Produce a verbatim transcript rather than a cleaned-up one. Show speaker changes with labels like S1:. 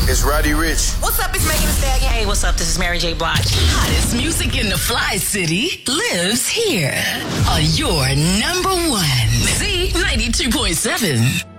S1: It's Roddy Ricch.
S2: What's up? It's Megan Thee Stallion.
S3: Hey, what's up? This is Mary J. Blige.
S4: Hottest music in the Fly City lives here on your number one. Z ninety-two point seven.